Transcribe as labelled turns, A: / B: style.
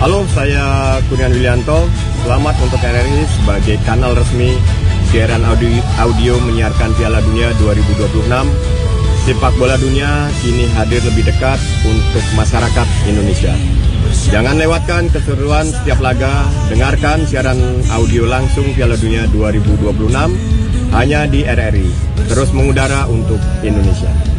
A: Halo, saya Kurniawan Willianto. Selamat untuk RRI sebagai kanal resmi siaran audio menyiarkan Piala Dunia 2026. Sepak bola dunia kini hadir lebih dekat untuk masyarakat Indonesia. Jangan lewatkan keseruan setiap laga, dengarkan siaran audio langsung Piala Dunia 2026 hanya di RRI. Terus mengudara untuk Indonesia.